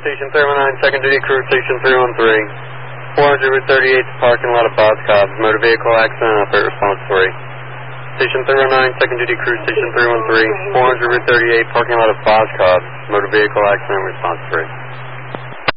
Station 319, second duty crew, Station 313. 400 Route 38, parking lot of Bob's Cobbs. Motor vehicle accident, operate response 3. Station 319, second duty crew, Station 313. 400 Route 38, parking lot of Bob's Cobbs. Motor vehicle accident, response 3.